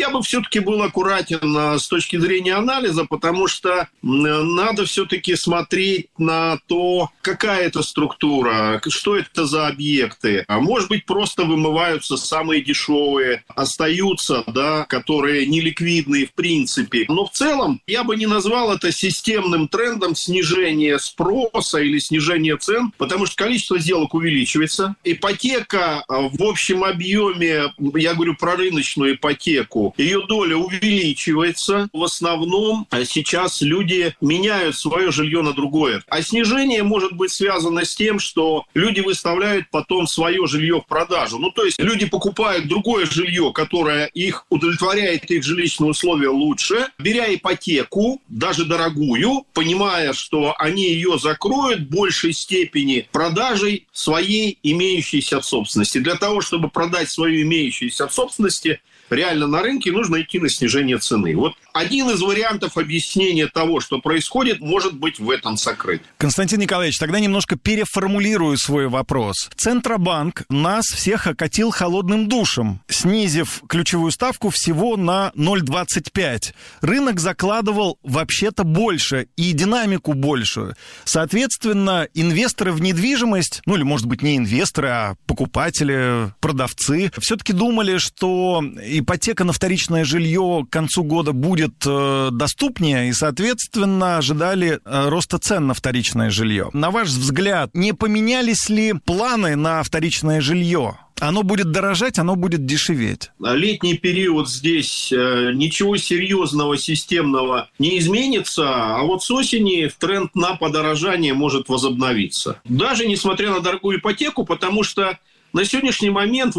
я бы все-таки был аккуратен с точки зрения анализа, потому что надо все-таки смотреть на то, какая это структура, что это за объекты. А может быть, просто вымываются самые дешевые, остаются, да, которые неликвидные в принципе. Но в целом я бы не назвал это системным трендом снижения спроса или снижения цен, потому что количество сделок увеличивается. Ипотека в общем объеме, я говорю про рыночную ипотеку, ее доля увеличивается. В основном сейчас люди меняют свое жилье на другое. А снижение может быть связано с тем, что люди выставляют потом свое жилье в продажу. Ну, то есть люди покупают другое жилье, которое их удовлетворяет, их жилищные условия лучше, беря ипотеку, даже дорогую, понимая, что они ее закроют в большей степени продажей своей имеющейся в собственности. Для того, чтобы продать свою имеющуюся в собственности, реально на рынке нужно идти на снижение цены. Вот один из вариантов объяснения того, что происходит, может быть в этом сокрыт. Константин Николаевич, тогда немножко переформулирую свой вопрос. Центробанк нас всех окатил холодным душем, снизив ключевую ставку всего на 0,25. Рынок закладывал вообще-то больше и динамику большую. Соответственно, инвесторы в недвижимость, ну или, может быть, не инвесторы, а покупатели, продавцы, все-таки думали, что ипотека на вторичное жилье к концу года будет доступнее, и, соответственно, ожидали роста цен на вторичное жилье. На ваш взгляд, не поменялись ли планы на вторичное жилье? Оно будет дорожать, оно будет дешеветь. Летний период здесь ничего серьезного, системного не изменится, а вот с осени тренд на подорожание может возобновиться. Даже несмотря на дорогую ипотеку, потому что на сегодняшний момент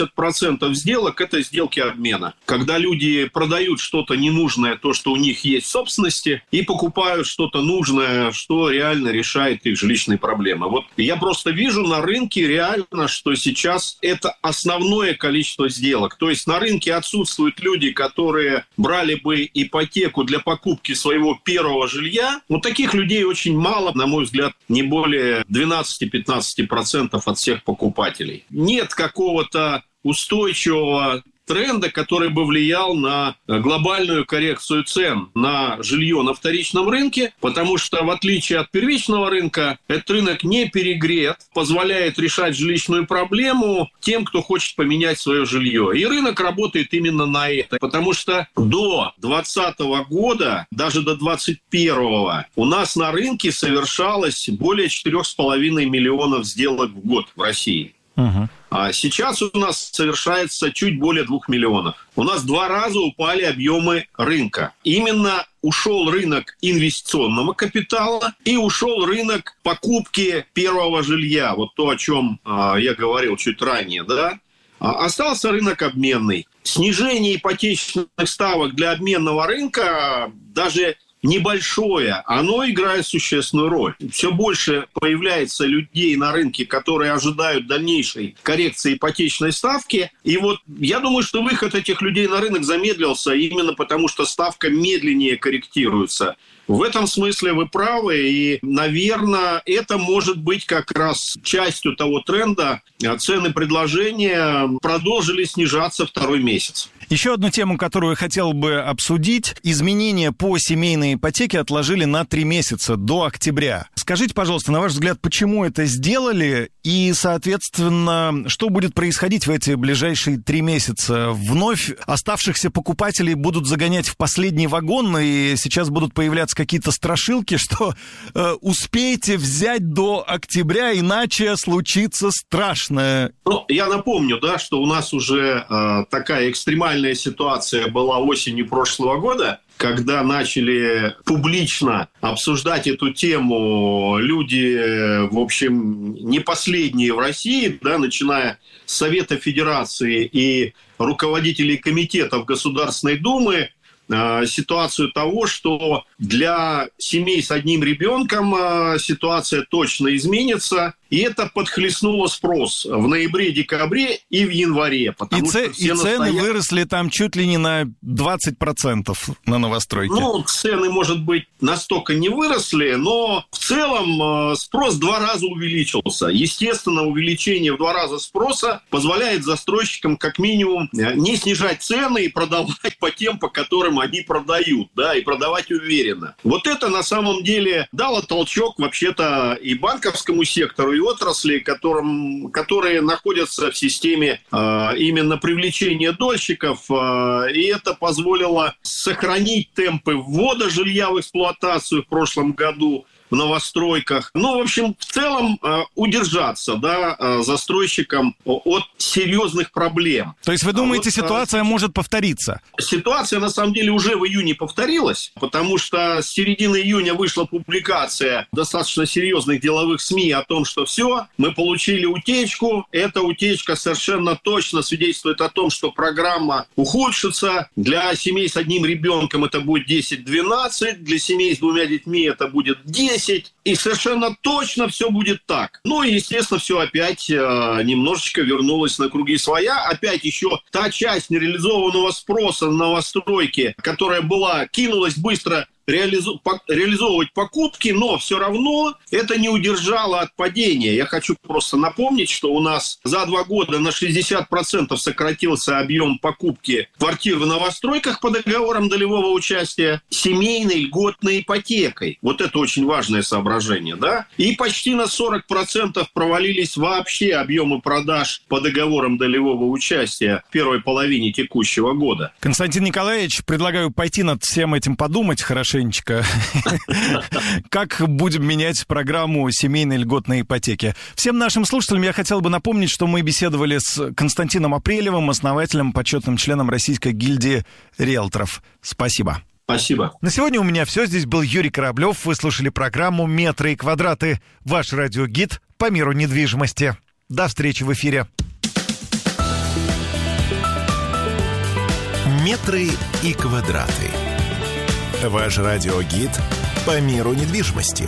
80% сделок – это сделки обмена. Когда люди продают что-то ненужное, то, что у них есть в собственности, и покупают что-то нужное, что реально решает их жилищные проблемы. Вот я просто вижу на рынке реально, что сейчас это основное количество сделок. То есть на рынке отсутствуют люди, которые брали бы ипотеку для покупки своего первого жилья. Вот таких людей очень мало, на мой взгляд, не более 12-15% от всех покупателей. Нет какого-то устойчивого тренда, который бы влиял на глобальную коррекцию цен на жилье на вторичном рынке, потому что, в отличие от первичного рынка, этот рынок не перегрет, позволяет решать жилищную проблему тем, кто хочет поменять свое жилье. И рынок работает именно на это, потому что до 2020 года, даже до 2021, у нас на рынке совершалось более 4,5 миллионов сделок в год в России. А сейчас у нас совершается чуть более 2 миллионов. У нас 2 раза упали объемы рынка. Именно ушел рынок инвестиционного капитала и ушел рынок покупки первого жилья. Вот то, о чем я говорил чуть ранее, да? Остался рынок обменный. Снижение ипотечных ставок для обменного рынка даже небольшое, оно играет существенную роль. Все больше появляется людей на рынке, которые ожидают дальнейшей коррекции ипотечной ставки. И вот я думаю, что выход этих людей на рынок замедлился именно потому, что ставка медленнее корректируется. В этом смысле вы правы, и, наверное, это может быть как раз частью того тренда. Цены предложения продолжили снижаться 2-й месяц. Еще одну тему, которую я хотел бы обсудить. Изменения по семейной ипотеке отложили на 3 месяца, до октября. Скажите, пожалуйста, на ваш взгляд, почему это сделали? И, соответственно, что будет происходить в эти ближайшие 3 месяца? Вновь оставшихся покупателей будут загонять в последний вагон, и сейчас будут появляться какие-то страшилки, что успейте взять до октября, иначе случится страшное. Ну, я напомню, да, что у нас уже такая экстремальная ситуация была осенью прошлого года, когда начали публично обсуждать эту тему люди, в общем, не последние в России, да, начиная с Совета Федерации и руководителей комитетов Государственной Думы, ситуацию того, что для семей с одним ребенком ситуация точно изменится. и это подхлестнуло спрос в ноябре-декабре и в январе. И цены выросли там чуть ли не на 20% на новостройки. Ну, цены, может быть, настолько не выросли, но в целом спрос в 2 раза увеличился. Естественно, увеличение в 2 раза спроса позволяет застройщикам как минимум не снижать цены и продавать по тем, по которым они продают, да, и продавать уверенно. Вот это на самом деле дало толчок вообще-то и банковскому сектору, и отрасли, которые находятся в системе именно привлечения дольщиков, и это позволило сохранить темпы ввода жилья в эксплуатацию в прошлом году в новостройках. Ну, в общем, в целом удержаться, да, застройщикам от серьезных проблем. То есть вы думаете, ситуация может повториться? Ситуация, на самом деле, уже в июне повторилась, потому что с середины июня вышла публикация достаточно серьезных деловых СМИ о том, что все, мы получили утечку. Эта утечка совершенно точно свидетельствует о том, что программа ухудшится. Для семей с одним ребенком это будет 10-12, для семей с 2 детьми это будет 10. И совершенно точно все будет так. Ну и, естественно, все опять немножечко вернулось на круги своя. Опять еще та часть нереализованного спроса на новостройки, которая кинулась быстро реализовывать покупки, но все равно это не удержало от падения. Я хочу просто напомнить, что у нас за 2 года на 60% сократился объем покупки квартир в новостройках по договорам долевого участия семейной льготной ипотекой. Вот это очень важное соображение, да? И почти на 40% провалились вообще объемы продаж по договорам долевого участия в первой половине текущего года. Константин Николаевич, предлагаю пойти над всем этим подумать хорошенечко. Как будем менять программу семейной льготной ипотеки? Всем нашим слушателям я хотел бы напомнить, что мы беседовали с Константином Апрелевым, основателем, почетным членом Российской гильдии риэлторов. Спасибо. Спасибо. На сегодня у меня все. Здесь был Юрий Кораблев. Вы слушали программу «Метры и квадраты». Ваш радиогид по миру недвижимости. До встречи в эфире. «Метры и квадраты». Ваш радиогид по миру недвижимости.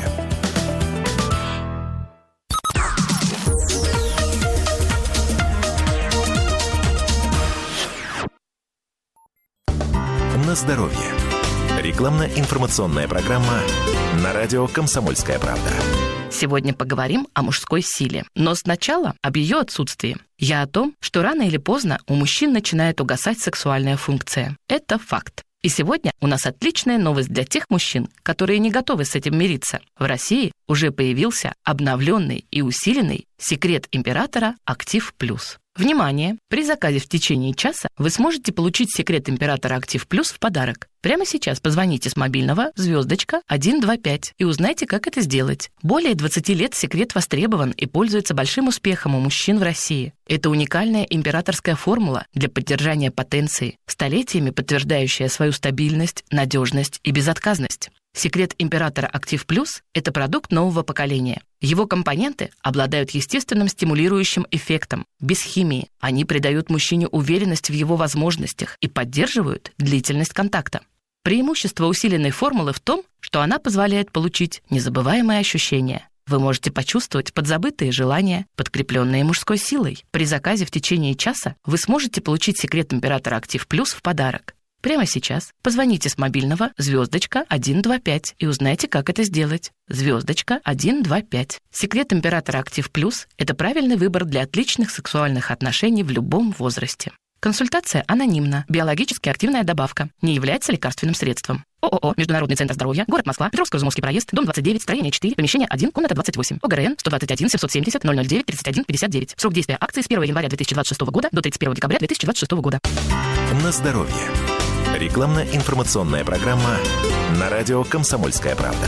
На здоровье. Рекламно-информационная программа на радио «Комсомольская правда». Сегодня поговорим о мужской силе. Но сначала об ее отсутствии. Я о том, что рано или поздно у мужчин начинает угасать сексуальная функция. Это факт. И сегодня у нас отличная новость для тех мужчин, которые не готовы с этим мириться. В России уже появился обновленный и усиленный секрет императора «Актив Плюс». Внимание! При заказе в течение часа вы сможете получить секрет императора «Актив Плюс» в подарок. Прямо сейчас позвоните с мобильного *125 и узнайте, как это сделать. Более 20 лет секрет востребован и пользуется большим успехом у мужчин в России. Это уникальная императорская формула для поддержания потенции, столетиями подтверждающая свою стабильность, надежность и безотказность. Секрет императора «Актив Плюс» — это продукт нового поколения. Его компоненты обладают естественным стимулирующим эффектом, без химии. Они придают мужчине уверенность в его возможностях и поддерживают длительность контакта. Преимущество усиленной формулы в том, что она позволяет получить незабываемые ощущения. Вы можете почувствовать подзабытые желания, подкрепленные мужской силой. При заказе в течение часа вы сможете получить секрет императора «Актив Плюс» в подарок. Прямо сейчас позвоните с мобильного *125 и узнайте, как это сделать. *125. Секрет императора «Актив Плюс» — это правильный выбор для отличных сексуальных отношений в любом возрасте. Консультация анонимна. Биологически активная добавка. Не является лекарственным средством. ООО «Международный центр здоровья», город Москва, Петровско-Изюмовский проезд, дом 29, строение 4, помещение 1, комната 28. ОГРН 121 770 009 31 59. Срок действия акции с 1 января 2026 года до 31 декабря 2026 года. На здоровье. Рекламно-информационная программа на радио «Комсомольская правда».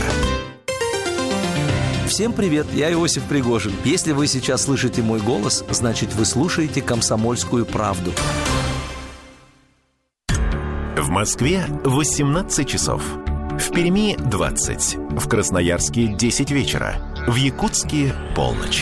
Всем привет, я Иосиф Пригожин. Если вы сейчас слышите мой голос, значит, вы слушаете «Комсомольскую правду». В Москве 18 часов. В Перми 20. В Красноярске 10 вечера. В Якутске полночь.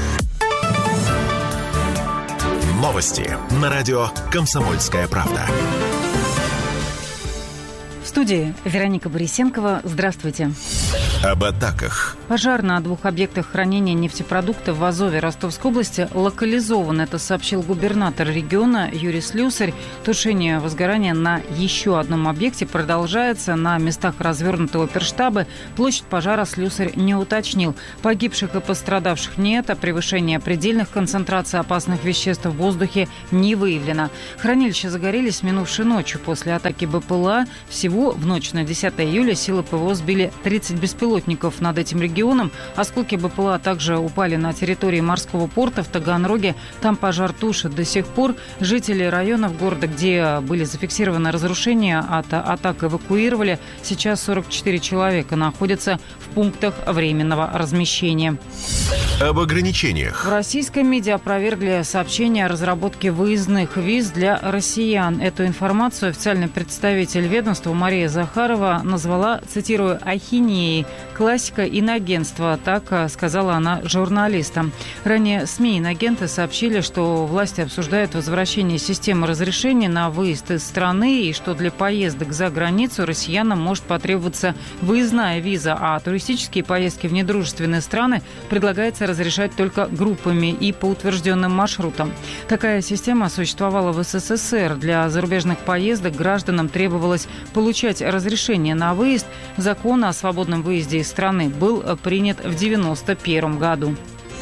Новости на радио «Комсомольская правда». В студии Вероника Борисенкова. Здравствуйте. Об атаках. Пожар на 2 объектах хранения нефтепродуктов в Азове Ростовской области локализован. Это сообщил губернатор региона Юрий Слюсарь. Тушение возгорания на еще одном объекте продолжается. На местах развернуты оперштабы. Площадь пожара Слюсарь не уточнил. Погибших и пострадавших нет, а превышение предельных концентраций опасных веществ в воздухе не выявлено. Хранилища загорелись минувшей ночью после атаки БПЛА. Всего в ночь на 10 июля силы ПВО сбили 30 беспилотников над этим регионом. Осколки БПЛА также упали на территории морского порта в Таганроге. Там пожар тушит до сих пор. Жители районов города, где были зафиксированы разрушения от атак, эвакуировали. Сейчас 44 человека находятся в пунктах временного размещения. Об ограничениях. В российском МИДе опровергли сообщение о разработке выездных виз для россиян. Эту информацию официальный представитель ведомства Мария Захарова назвала, цитирую, «ахинеей». Классика инагентства, так сказала она журналистам. Ранее СМИ инагенты сообщили, что власти обсуждают возвращение системы разрешений на выезд из страны и что для поездок за границу россиянам может потребоваться выездная виза, а туристические поездки в недружественные страны предлагается разрешать только группами и по утвержденным маршрутам. Такая система существовала в СССР. Для зарубежных поездок гражданам требовалось получать разрешение на выезд. Закон о свободном выезде из страны был принят в 1991 году.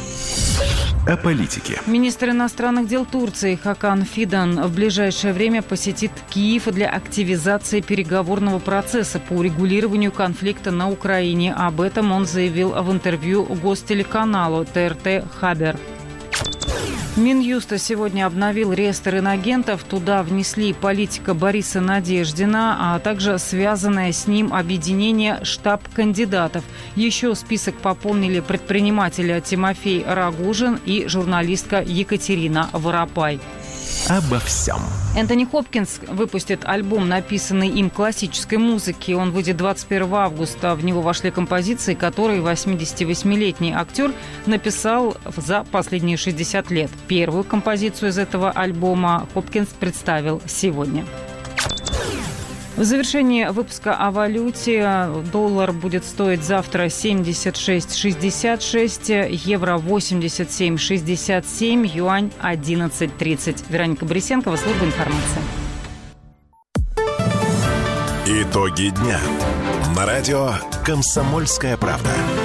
О политике. Министр иностранных дел Турции Хакан Фидан в ближайшее время посетит Киев для активизации переговорного процесса по урегулированию конфликта на Украине. Об этом он заявил в интервью гостелеканалу ТРТ «Хабер». Минюст сегодня обновил реестр инагентов. Туда внесли политика Бориса Надеждина, а также связанное с ним объединение «Штаб кандидатов». Еще список пополнили предприниматели Тимофей Рогужин и журналистка Екатерина Воропай. Обо всем. Энтони Хопкинс выпустит альбом, написанный им классической музыки. Он выйдет 21 августа. В него вошли композиции, которые 88-летний актер написал за последние 60 лет. Первую композицию из этого альбома Хопкинс представил сегодня. В завершении выпуска о валюте. Доллар будет стоить завтра 76,66, евро 87,67, юань 11,30. Вероника Борисенкова, служба информации. Итоги дня. На радио «Комсомольская правда».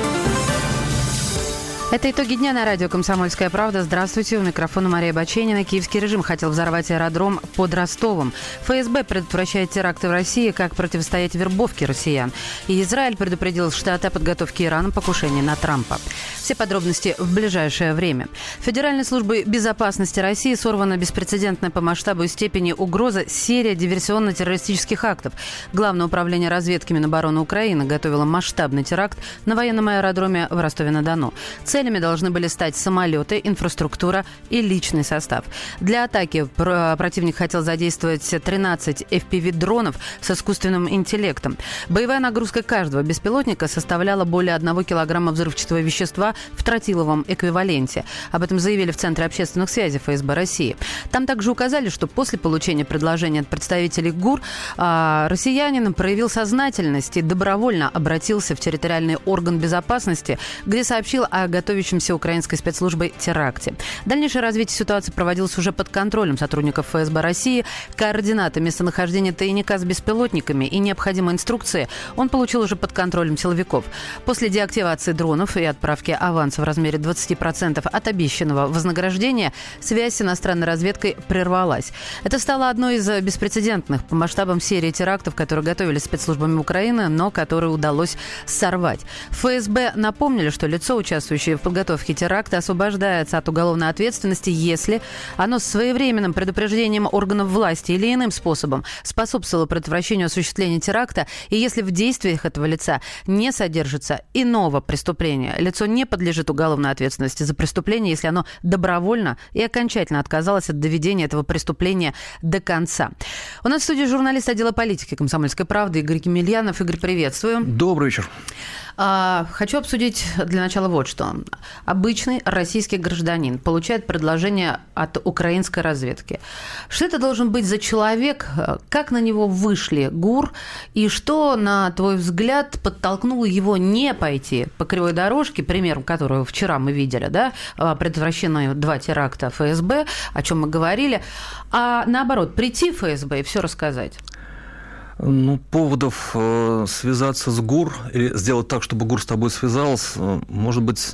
Это итоги дня на радио «Комсомольская правда». Здравствуйте, у микрофона Мария Баченина. Киевский режим хотел взорвать аэродром под Ростовом. ФСБ предотвращает теракты в России, как противостоять вербовке россиян. И Израиль предупредил Штаты о подготовке Ираном покушения на Трампа. Все подробности в ближайшее время. Федеральной службой безопасности России сорвана беспрецедентная по масштабу и степени угроза серия диверсионно-террористических актов. Главное управление разведки Минобороны Украины готовило масштабный теракт на военном аэродроме в Ростове-на-Дону. Целями должны были стать самолеты, инфраструктура и личный состав. Для атаки противник хотел задействовать 13 FPV-дронов с искусственным интеллектом. Боевая нагрузка каждого беспилотника составляла более 1 килограмма взрывчатого вещества в тротиловом эквиваленте. Об этом заявили в Центре общественных связей ФСБ России. Там также указали, что после получения предложения от представителей ГУР россиянин проявил сознательность и добровольно обратился в территориальный орган безопасности, где сообщил о готовящемся украинской спецслужбой теракте. Дальнейшее развитие ситуации проводилось уже под контролем сотрудников ФСБ России. Координаты местонахождения тайника с беспилотниками и необходимые инструкции он получил уже под контролем силовиков. После деактивации дронов и отправки аванса в размере 20% от обещанного вознаграждения связь с иностранной разведкой прервалась. Это стало одной из беспрецедентных по масштабам серии терактов, которые готовились спецслужбами Украины, но которые удалось сорвать. ФСБ напомнили, что лицо, участвующее в подготовке теракта, освобождается от уголовной ответственности, если оно с своевременным предупреждением органов власти или иным способом способствовало предотвращению осуществления теракта, и если в действиях этого лица не содержится иного преступления. Лицо не подлежит уголовной ответственности за преступление, если оно добровольно и окончательно отказалось от доведения этого преступления до конца. У нас в студии журналист отдела политики «Комсомольской правды» Игорь Емельянов. Игорь, приветствую. Добрый вечер. Хочу обсудить для начала вот что. Обычный российский гражданин получает предложение от украинской разведки. Что это должен быть за человек? Как на него вышли ГУР? И что, на твой взгляд, подтолкнуло его не пойти по кривой дорожке, примером которого вчера мы видели, да, предотвращены 2 теракта ФСБ, о чем мы говорили, а наоборот, прийти в ФСБ и все рассказать? Ну, поводов связаться с ГУР или сделать так, чтобы ГУР с тобой связался, может быть,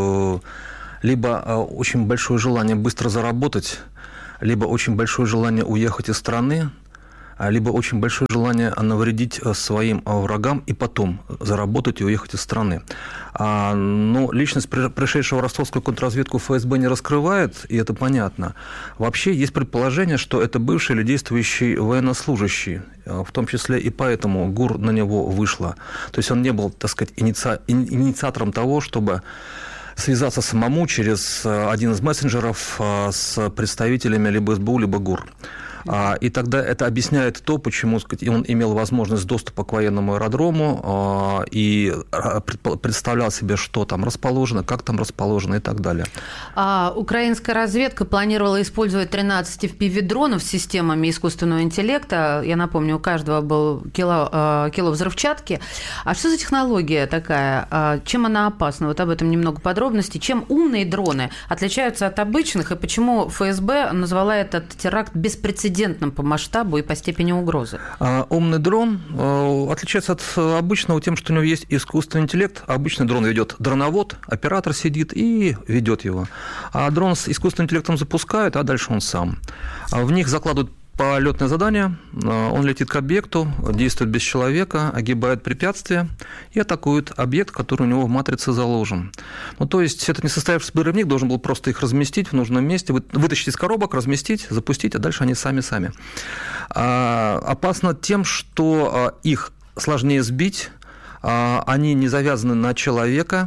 либо очень большое желание быстро заработать, либо очень большое желание уехать из страны, либо очень большое желание навредить своим врагам и потом заработать и уехать из страны. Но личность пришедшего в ростовскую контрразведку ФСБ не раскрывает, и это понятно. Вообще есть предположение, что это бывший или действующий военнослужащий, в том числе и поэтому ГУР на него вышла. То есть он не был, так сказать, инициатором того, чтобы связаться самому через один из мессенджеров с представителями либо СБУ, либо ГУР. И тогда это объясняет то, почему, сказать, он имел возможность доступа к военному аэродрому и представлял себе, что там расположено, как там расположено и так далее. Украинская разведка планировала использовать 13 FPV-дронов с системами искусственного интеллекта. Я напомню, у каждого был кило взрывчатки. А что за технология такая? Чем она опасна? Вот об этом немного подробностей. Чем умные дроны отличаются от обычных, и почему ФСБ назвала этот теракт беспрецедентным по масштабу и по степени угрозы? Умный дрон отличается от обычного тем, что у него есть искусственный интеллект. Обычный дрон ведет дроновод, оператор сидит и ведет его. А дрон с искусственным интеллектом запускают, а дальше он сам. В них закладывают полетное задание, он летит к объекту, действует без человека, огибает препятствия и атакует объект, который у него в матрице заложен. Ну, то есть это несостоявшийся взрывник должен был просто их разместить в нужном месте, вытащить из коробок, разместить, запустить, а дальше они сами. Опасно тем, что их сложнее сбить, они не завязаны на человека,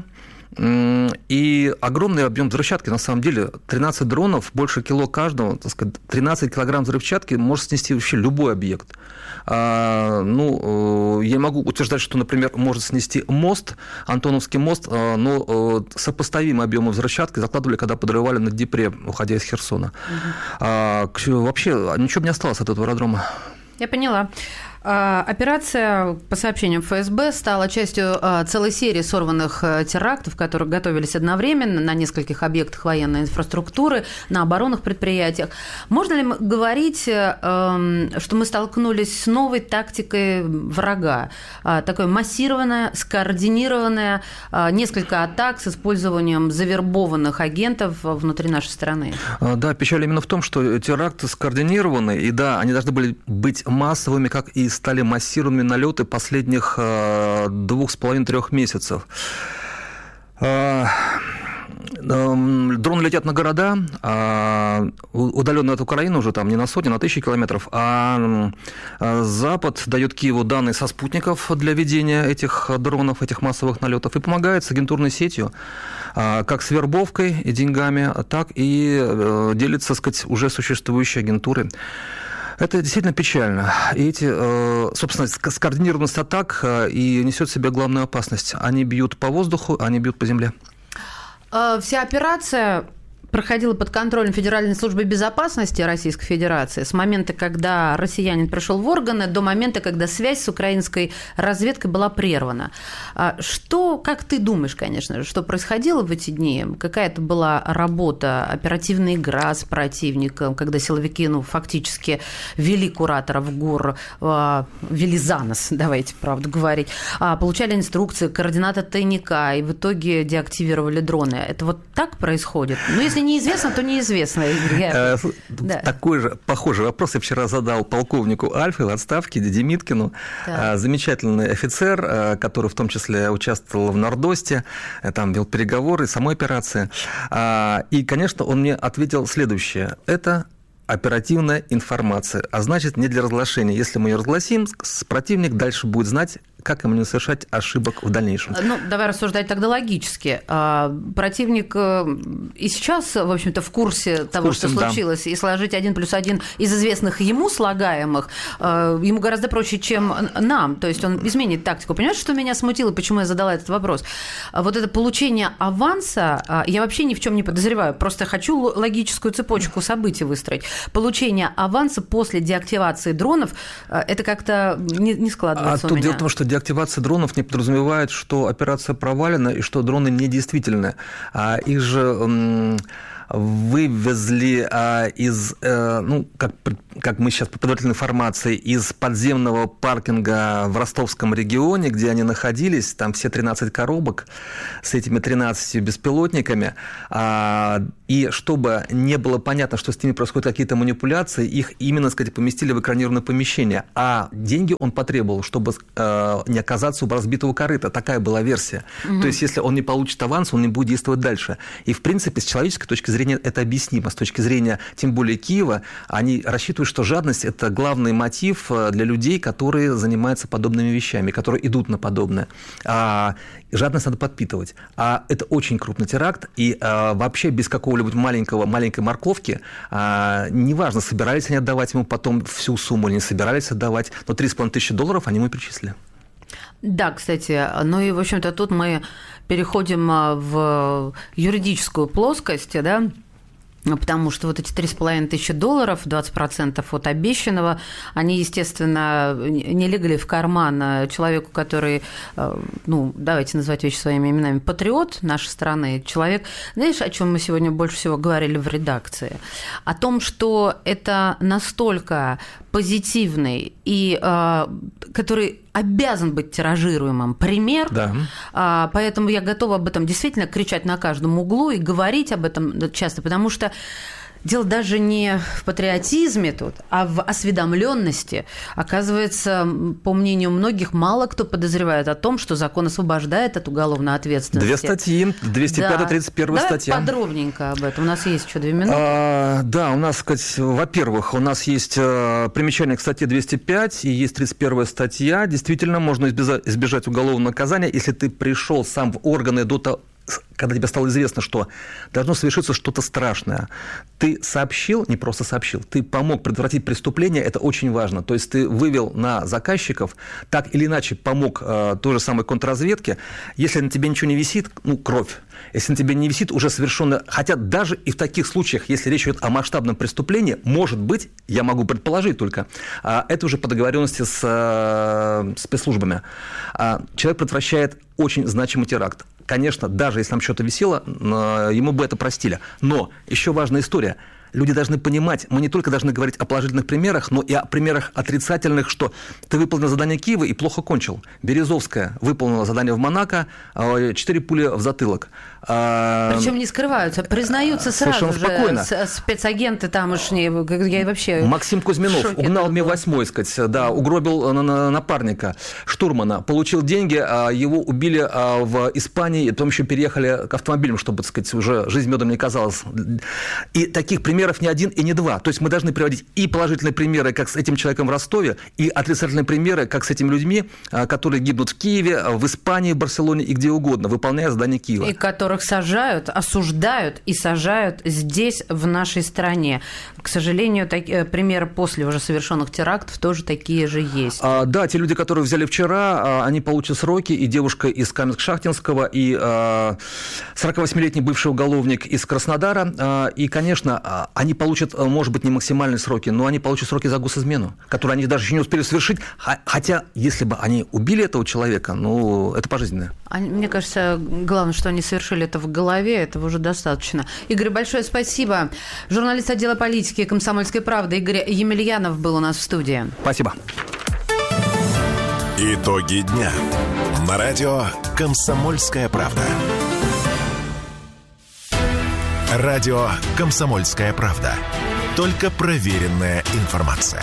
и огромный объем взрывчатки, на самом деле, 13 дронов, больше кило каждого, так сказать, 13 килограмм взрывчатки может снести вообще любой объект. Я могу утверждать, что, например, может снести мост, Антоновский мост, но сопоставимые объемы взрывчатки закладывали, когда подрывали на Днепре, уходя из Херсона. Вообще ничего бы не осталось от этого аэродрома. Я поняла. Операция, по сообщениям ФСБ, стала частью целой серии сорванных терактов, которые готовились одновременно на нескольких объектах военной инфраструктуры, на оборонных предприятиях. Можно ли говорить, что мы столкнулись с новой тактикой врага? Такое массированное, скоординированное, несколько атак с использованием завербованных агентов внутри нашей страны? Да, печаль именно в том, что теракты скоординированы, и да, они должны были быть массовыми, как и стали массированными налеты последних 2,5-3 месяцев. Дроны летят на города, удаленные от Украины уже там не на сотни, на тысячи километров, а Запад дает Киеву данные со спутников для ведения этих дронов, этих массовых налетов, и помогает с агентурной сетью, как с вербовкой и деньгами, так и делится, так сказать, уже существующей агентурой. Это действительно печально. И собственно, скоординированность атак и несет в себе главную опасность. Они бьют по воздуху, они бьют по земле. Вся операция проходила под контролем Федеральной службы безопасности Российской Федерации с момента, когда россиянин пришел в органы, до момента, когда связь с украинской разведкой была прервана. Что, как ты думаешь, конечно же, что происходило в эти дни? Какая-то была работа, оперативная игра с противником, когда силовики, фактически вели кураторов ГУР, вели за нос, давайте правду говорить, получали инструкции, координаты тайника, и в итоге деактивировали дроны. Это вот так происходит? Если неизвестно, то неизвестно. Такой же похожий вопрос я вчера задал полковнику Альфе в отставке Демиткину. Да. Замечательный офицер, который в том числе участвовал в Нордосте, там вел переговоры, самой операции. И, конечно, он мне ответил следующее. Это оперативная информация, а значит, не для разглашения. Если мы ее разгласим, противник дальше будет знать, как ему не совершать ошибок в дальнейшем. Ну, давай рассуждать тогда логически. Противник и сейчас, в общем-то, в курсе того, что случилось, и сложить 1+1 из известных ему слагаемых ему гораздо проще, чем нам. То есть он изменит тактику. Понимаешь, что меня смутило, почему я задала этот вопрос? Вот это получение аванса, я вообще ни в чем не подозреваю, просто хочу логическую цепочку событий выстроить. Получение аванса после деактивации дронов, это как-то не складывается у меня. Тут дело в том, что деактивация дронов не подразумевает, что операция провалена и что дроны недействительны. Их же вывезли из, как мы сейчас по предварительной информации, из подземного паркинга в Ростовском регионе, где они находились, там все 13 коробок с этими 13 беспилотниками, и чтобы не было понятно, что с ними происходят какие-то манипуляции, их именно, сказать, поместили в экранированное помещение, а деньги он потребовал, чтобы не оказаться у разбитого корыта. Такая была версия. То есть, если он не получит аванс, он не будет действовать дальше. И, в принципе, с человеческой точки зрения это объяснимо. С точки зрения, тем более, Киева, они рассчитывают, что жадность – это главный мотив для людей, которые занимаются подобными вещами, которые идут на подобное. Жадность надо подпитывать. А это очень крупный теракт, и вообще без какого-нибудь маленькой морковки, неважно, собирались они отдавать ему потом всю сумму или не собирались отдавать, но $3500 они ему перечислили. Да, кстати, ну и, в общем-то, тут мы переходим в юридическую плоскость, да, потому что вот эти $3500, 20% от обещанного, они, естественно, не легли в карман человеку, который, давайте называть вещи своими именами, патриот нашей страны, человек, знаешь, о чем мы сегодня больше всего говорили в редакции? О том, что это настолько позитивный и который обязан быть тиражируемым пример, да. Поэтому я готова об этом действительно кричать на каждом углу и говорить об этом часто, потому что дело даже не в патриотизме тут, а в осведомленности. Оказывается, по мнению многих, мало кто подозревает о том, что закон освобождает от уголовной ответственности. 2 статьи, 205-31 статья. Давай подробненько об этом. У нас есть еще 2 минуты. Да, у нас, во-первых, у нас есть примечание к статье 205 и есть 31 статья. Действительно, можно избежать уголовного наказания, если ты пришел сам в органы до того, когда тебе стало известно, что должно совершиться что-то страшное. Ты сообщил, не просто сообщил, ты помог предотвратить преступление, это очень важно. То есть ты вывел на заказчиков, так или иначе помог той же самой контрразведке. Если на тебе ничего не висит, кровь. Если на тебе не висит, уже совершенно... Хотя даже и в таких случаях, если речь идет о масштабном преступлении, может быть, я могу предположить только, это уже по договоренности с спецслужбами. Человек предотвращает очень значимый теракт. Конечно, даже если там что-то висело, ему бы это простили. Но еще важная история. Люди должны понимать, мы не только должны говорить о положительных примерах, но и о примерах отрицательных, что ты выполнил задание Киева и плохо кончил. Березовская выполнила задание в Монако, 4 пули в затылок. Причем не скрываются, признаются сразу же спокойно. Спецагенты тамошние. Я вообще Максим Кузьминов угнал Ми-8, сказать, да, угробил напарника, штурмана, получил деньги, его убили в Испании, и потом еще переехали к автомобилям, чтобы, так сказать, уже жизнь медом не казалась. И таких примеров не один и не два. То есть мы должны приводить и положительные примеры, как с этим человеком в Ростове, и отрицательные примеры, как с этими людьми, которые гибнут в Киеве, в Испании, в Барселоне и где угодно, выполняя задание Киева. И которых сажают, осуждают и сажают здесь, в нашей стране. К сожалению, примеры после уже совершенных терактов тоже такие же есть. Да, те люди, которые взяли вчера, они получат сроки, и девушка из Каменск-Шахтинского, и 48-летний бывший уголовник из Краснодара, и, конечно, они получат, может быть, не максимальные сроки, но они получат сроки за госизмену, которые они даже еще не успели совершить, хотя, если бы они убили этого человека, это пожизненное. Мне кажется, главное, что они совершили это в голове, этого уже достаточно. Игорь, большое спасибо. Журналист отдела политики «Комсомольской правды» Игорь Емельянов был у нас в студии. Спасибо. Итоги дня. На радио «Комсомольская правда». Радио «Комсомольская правда». Только проверенная информация.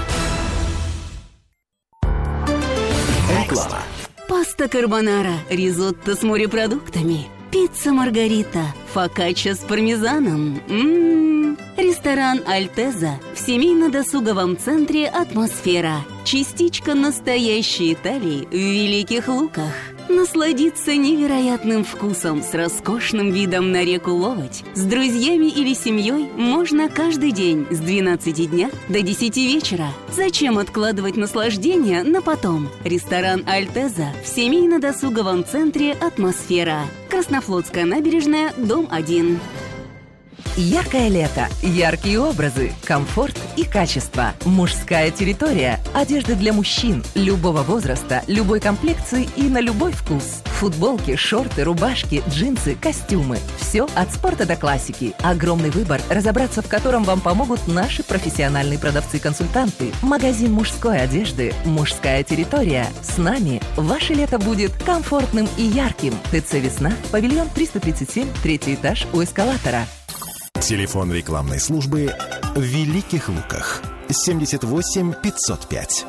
Реклама. Паста карбонара, ризотто с морепродуктами, пицца маргарита, фокачча с пармезаном. Ресторан «Альтеза» в семейно-досуговом центре «Атмосфера». Частичка настоящей Италии в Великих Луках. Насладиться невероятным вкусом с роскошным видом на реку Ловоть с друзьями или семьей можно каждый день с 12 дня до 10 вечера. Зачем откладывать наслаждение на потом? Ресторан «Альтеза» в семейно-досуговом центре «Атмосфера». Краснофлотская набережная, дом 1. Яркое лето, яркие образы, комфорт и качество. Мужская территория. Одежда для мужчин любого возраста, любой комплекции и на любой вкус. Футболки, шорты, рубашки, джинсы, костюмы. Все от спорта до классики. Огромный выбор, разобраться в котором вам помогут наши профессиональные продавцы-консультанты. Магазин мужской одежды «Мужская территория». С нами ваше лето будет комфортным и ярким. ТЦ «Весна», павильон 337, 3-й этаж у эскалатора. Телефон рекламной службы в Великих Луках 78 505.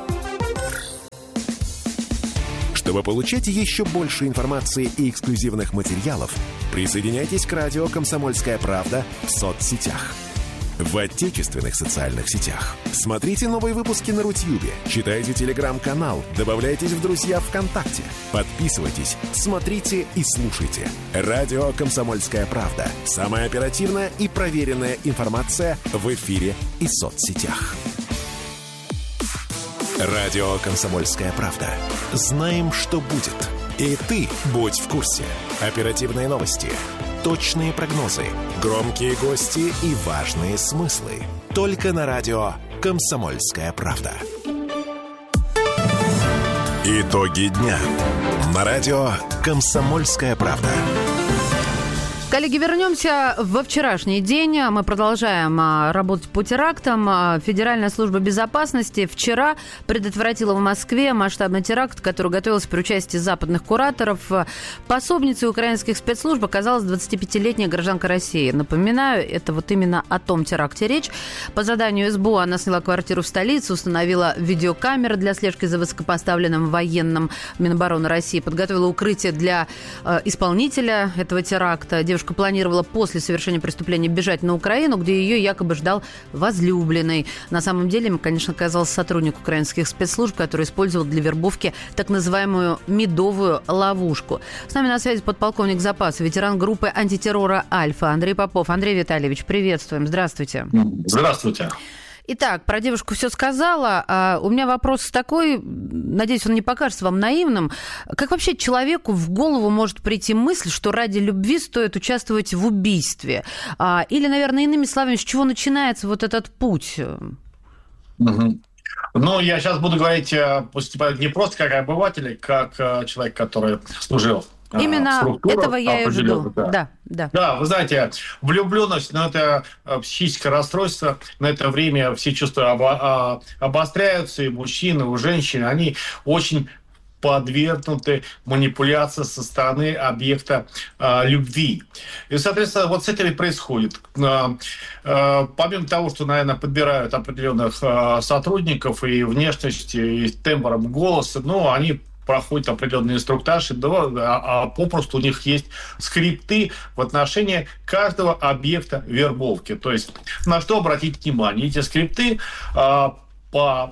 Чтобы получать еще больше информации и эксклюзивных материалов, присоединяйтесь к радио «Комсомольская правда» в соцсетях. В отечественных социальных сетях. Смотрите новые выпуски на Рутьюбе, читайте телеграм-канал, добавляйтесь в друзья ВКонтакте, подписывайтесь, смотрите и слушайте. Радио «Комсомольская правда». Самая оперативная и проверенная информация в эфире и соцсетях. Радио «Комсомольская правда». Знаем, что будет. И ты будь в курсе. Оперативные новости, точные прогнозы, громкие гости и важные смыслы. Только на радио «Комсомольская правда». Итоги дня. На радио «Комсомольская правда». Коллеги, вернемся во вчерашний день. Мы продолжаем работать по терактам. Федеральная служба безопасности вчера предотвратила в Москве масштабный теракт, который готовился при участии западных кураторов. Пособницей украинских спецслужб оказалась 25-летняя гражданка России. Напоминаю, это вот именно о том теракте речь. По заданию СБУ она сняла квартиру в столице, установила видеокамеры для слежки за высокопоставленным военным. Минобороны России подготовила укрытие для исполнителя этого теракта. Девушка планировала после совершения преступления бежать на Украину, где ее якобы ждал возлюбленный. На самом деле, им, конечно, оказался сотрудник украинских спецслужб, который использовал для вербовки так называемую медовую ловушку. С нами на связи подполковник запаса, ветеран группы антитеррора «Альфа» Андрей Попов. Андрей Витальевич, приветствуем. Здравствуйте. Здравствуйте. Итак, про девушку все сказала. У меня вопрос такой, надеюсь, он не покажется вам наивным. Как вообще человеку в голову может прийти мысль, что ради любви стоит участвовать в убийстве? Или, наверное, иными словами, с чего начинается вот этот путь? Угу. Ну, я сейчас буду говорить не просто как обыватель, как человек, который служил. Именно этого я и жду. Да, вы знаете, влюбленность, это психическое расстройство, на это время все чувства обостряются, и мужчины, и женщины, они очень подвергнуты манипуляции со стороны объекта любви. И, соответственно, вот с этим и происходит. Помимо того, что, наверное, подбирают определенных сотрудников и внешности, и тембром голоса, они проходят определенный инструктаж, а попросту у них есть скрипты в отношении каждого объекта вербовки. То есть на что обратить внимание? Эти скрипты под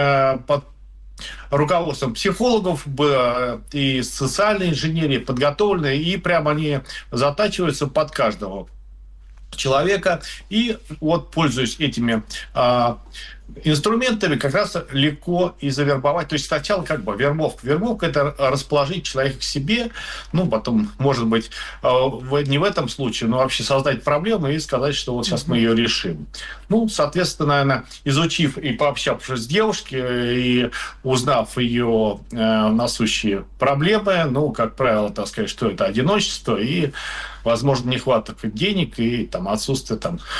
руководством психологов и социальной инженерии подготовлены, и прямо они затачиваются под каждого человека. И вот, пользуясь этими инструментами, как раз легко и завербовать. То есть сначала вербовка. Вербовка – это расположить человека к себе, потом, может быть, не в этом случае, но вообще создать проблему и сказать, что вот сейчас мы ее решим. Соответственно, наверное, изучив и пообщавшись с девушкой, и узнав ее насущие проблемы, как правило, так сказать, что это одиночество и, возможно, нехватка денег и отсутствие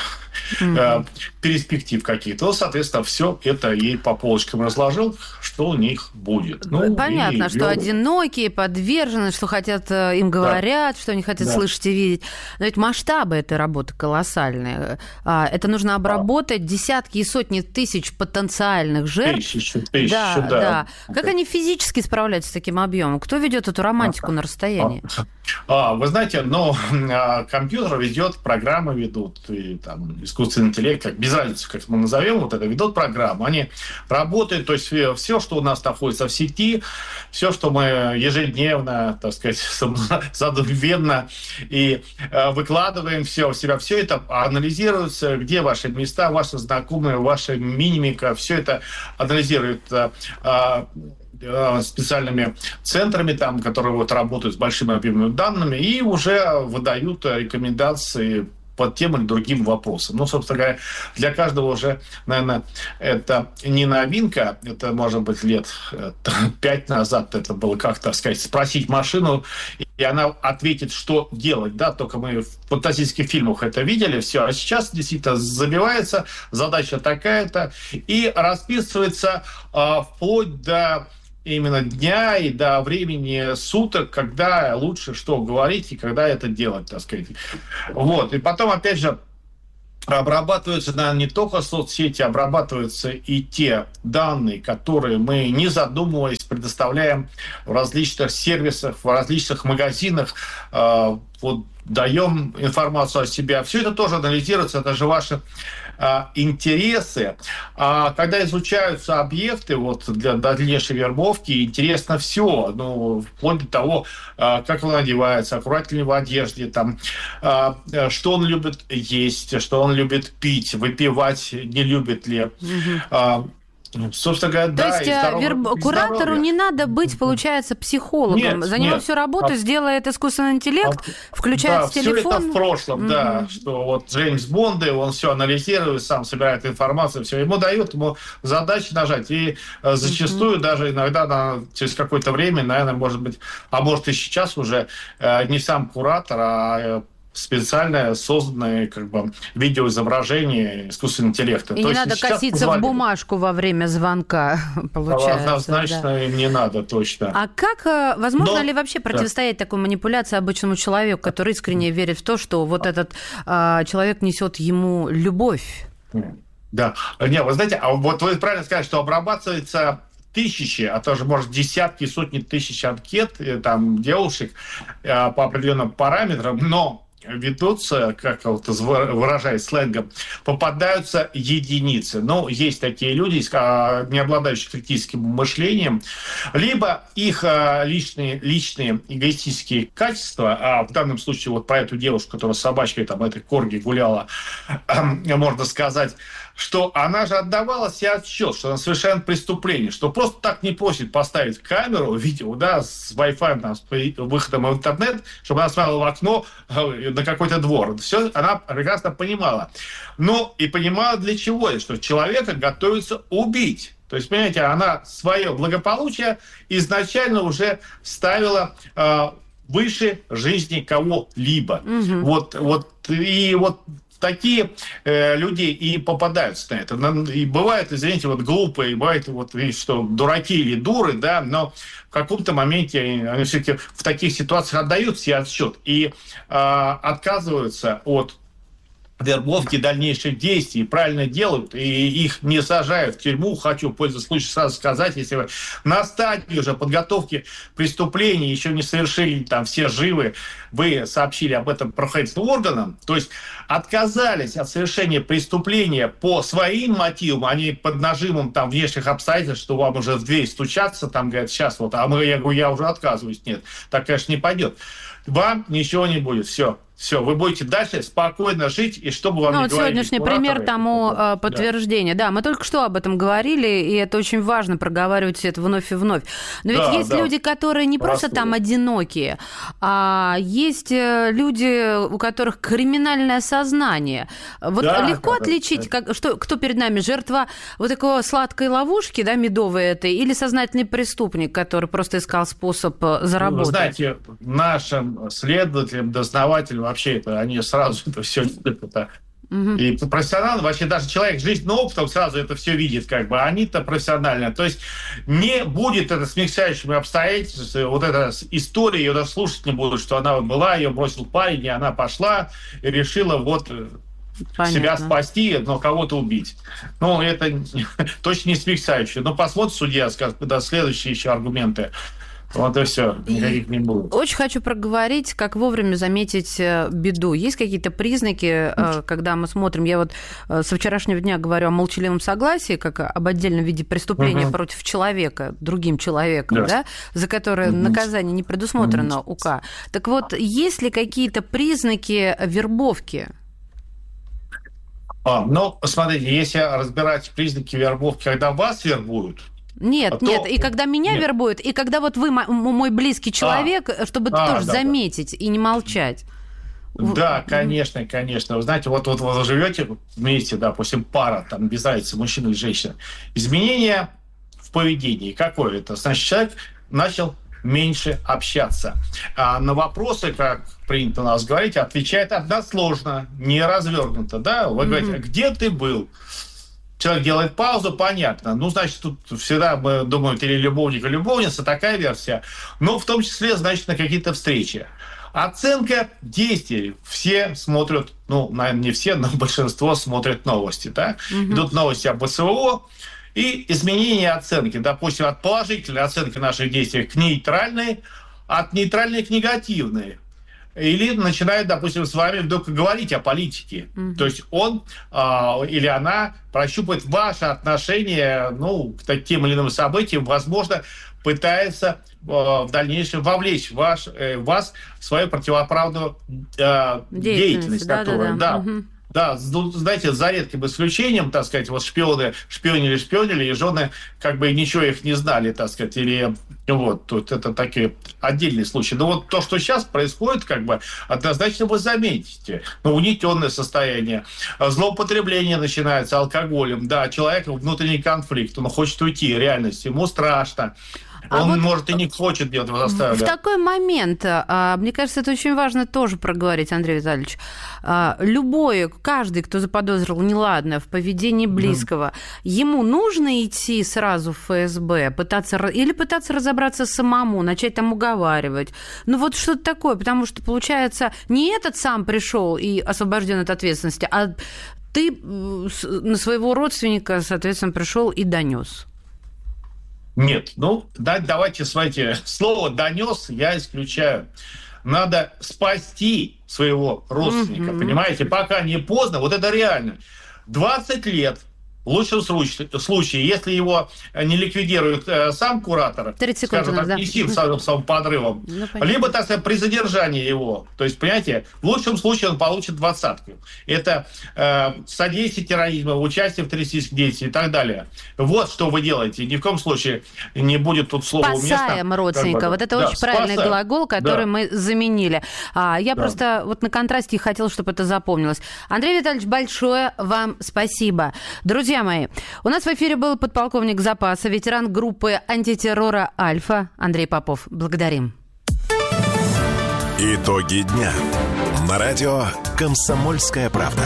перспектив каких-то. Соответственно, все это ей по полочкам разложил, что у них будет. Понятно, что одинокие, подвержены, что хотят, им говорят, что они хотят слышать и видеть. Но ведь масштабы этой работы колоссальные. Это нужно обработать десятки и сотни тысяч потенциальных жертв. Тысячи, да. Как они физически справляются с таким объемом? Кто ведет эту романтику на расстоянии? Вы знаете, компьютер ведет, программы ведут, и искусственный интеллект, как без разницы, как мы назовем, вот это ведут программу, они работают, то есть все, что у нас находится в сети, все, что мы ежедневно, так сказать, задуменно и выкладываем все в себя, все это анализируется, где ваши места, ваши знакомые, ваша мимика, все это анализирует специальными центрами, там, которые вот работают с большими объемами данными, и уже выдают рекомендации по тем или другим вопросам. Ну, собственно говоря, для каждого уже, наверное, это не новинка, это, может быть, лет 5 назад это было, как, так сказать, спросить машину, и она ответит, что делать, да, только мы в фантастических фильмах это видели, все, а сейчас действительно забивается, задача такая-то, и расписывается вплоть до именно дня и до времени суток, когда лучше что говорить и когда это делать, так сказать. Вот. И потом, опять же, обрабатываются, наверное, не только соцсети, обрабатываются и те данные, которые мы, не задумываясь, предоставляем в различных сервисах, в различных магазинах, вот, даем информацию о себе. Все это тоже анализируется, это же ваши интересы. А когда изучаются объекты вот, для дальнейшей вербовки, интересно все. Ну, вплоть до того, как он одевается, аккуратно ли в одежде, там, что он любит есть, что он любит пить, выпивать не любит ли. Собственно говоря, то есть куратору не надо быть, получается, психологом. Нет, за него всю работу сделает искусственный интеллект, включается телефон. Все это в прошлом, да, что вот Джеймс Бонд, он все анализирует, сам собирает информацию, все ему дают, ему задачи нажать. И зачастую даже иногда через какое-то время, наверное, может быть, а может и сейчас уже не сам куратор, а специально созданное как бы видеоизображение искусственного интеллекта. И то не надо коситься в бумажку во время звонка, получается. Однозначно им не надо, точно. А как, возможно ли вообще противостоять такой манипуляции обычному человеку, который искренне верит в то, что вот этот человек несет ему любовь? Да. Не, вы знаете, а вот вы правильно сказали, что обрабатывается тысячи, а тоже, может, десятки, сотни тысяч анкет там, девушек по определенным параметрам, но ведутся, как вот выражаясь сленгом, попадаются единицы. Но есть такие люди, не обладающие критическим мышлением, либо их личные эгоистические качества, а в данном случае вот про эту девушку, которая с собачкой, там, этой корги гуляла, можно сказать, что она же отдавала себе отчет, что она совершает преступление, что просто так не просит поставить камеру, видео, да, с Wi-Fi, там, с выходом в интернет, чтобы она смотрела в окно на какой-то двор. Все она прекрасно понимала. Но и понимала для чего, что человека готовится убить. То есть, понимаете, она свое благополучие изначально уже ставила выше жизни кого-либо. Вот такие люди и попадаются на это. И бывают, извините, вот глупые, бывает, вот, что дураки или дуры, да, но в каком-то моменте они все-таки в таких ситуациях отдают себе отсчет и отказываются от вербовки, дальнейших действий, правильно делают, и их не сажают в тюрьму. Хочу, пользуясь случаем, сразу сказать, если вы на стадии уже подготовки преступлений еще не совершили, там все живы, вы сообщили об этом правоохранительным органам, то есть отказались от совершения преступления по своим мотивам, а не под нажимом там внешних обстоятельств, что вам уже в дверь стучаться, там говорят, сейчас вот, а я говорю, я уже отказываюсь. Нет, так, конечно, не пойдет. Вам ничего не будет, все, вы будете дальше спокойно жить, и чтобы вам не говорили. Сегодняшний пример тому подтверждение. Да, мы только что об этом говорили, и это очень важно проговаривать это вновь и вновь. Но ведь есть люди, которые не просто там одинокие, а есть люди, у которых криминальное сознание. Вот легко отличить, кто перед нами, жертва вот такой сладкой ловушки, да, медовой этой, или сознательный преступник, который просто искал способ заработать? Вы знаете, нашим следователям, дознавателям вообще это, они сразу это все это. И профессионалы, вообще даже человек с жизненным опытом сразу это все видит, как бы, они-то профессионально. То есть не будет это смягчающими обстоятельствами, вот эта история, ее даже слушать не будут, что она была, ее бросил парень, и она пошла и решила вот себя спасти, но кого-то убить. Ну, это точно не смягчающее. Но посмотрит судья, скажет, да, следующие еще аргументы. Вот и все, никаких не будет. Очень хочу проговорить, как вовремя заметить беду. Есть какие-то признаки, когда мы смотрим, я вот со вчерашнего дня говорю о молчаливом согласии, как об отдельном виде преступления против человека, другим человеком, да, за которое наказание не предусмотрено УК. Так вот, есть ли какие-то признаки вербовки? Ну, смотрите, если разбирать признаки вербовки, когда вас вербуют, Нет, и когда меня вербуют, и когда вот вы мой близкий человек, чтобы тоже заметить и не молчать. Да, конечно. Вы знаете, вот вы живете вместе, допустим, пара, там, без разницы, мужчина и женщина. Изменение в поведении какое это? Значит, человек начал меньше общаться. А на вопросы, как принято у нас говорить, отвечает односложно, не развернуто. Да? Вы говорите, где ты был? Человек делает паузу, понятно. Ну, значит, тут всегда мы думаем, или любовник, или любовница, такая версия. Но в том числе, значит, на какие-то встречи. Оценка действий. Все смотрят, ну, наверное, не все, но большинство смотрят новости. Да? Идут новости об СВО, и изменение оценки, допустим, от положительной оценки наших действий к нейтральной, от нейтральной к негативной. Или начинает, допустим, с вами вдруг говорить о политике. То есть он или она прощупывает ваше отношение, ну, к таким или иным событиям, возможно, пытается в дальнейшем вовлечь вас в свою противоправную деятельность, которая... Да, знаете, за редким исключением, так сказать, вот шпионили, и жены как бы ничего их не знали, так сказать, или вот, тут это такие отдельные случаи. Но вот то, что сейчас происходит, как бы, однозначно вы заметите, угнетенное состояние, злоупотребление начинается алкоголем, да, человек внутренний конфликт, он хочет уйти, реальность, ему страшно. Он, может, и не хочет делать, его заставили. В такой момент, мне кажется, это очень важно тоже проговорить, Андрей Витальевич. Каждый, кто заподозрил неладное в поведении близкого, ему нужно идти сразу в ФСБ, пытаться разобраться самому, начать там уговаривать. Ну вот что-то такое, потому что, получается, не этот сам пришел и освобожден от ответственности, а ты на своего родственника, соответственно, пришел и донес. Нет, давайте, смотрите, слово «донес» я исключаю. Надо спасти своего родственника, понимаете, пока не поздно, вот это реально. 20 лет, в лучшем случае, если его не ликвидирует сам куратор, 30 секунд, скажем так, не сил самым подрывом, либо, так сказать, при задержании его. То есть, понимаете, в лучшем случае он получит 20-ку. Это содействие терроризму, участие в террористических действиях и так далее. Вот что вы делаете. Ни в коем случае не будет тут слова уместно. Спасаем родственника. Вот это очень правильный глагол, который мы заменили. Я просто вот на контрасте хотела, чтобы это запомнилось. Андрей Витальевич, большое вам спасибо. Друзья мои, у нас в эфире был подполковник запаса, ветеран группы антитеррора «Альфа» Андрей Попов. Благодарим. Итоги дня. На радио «Комсомольская правда».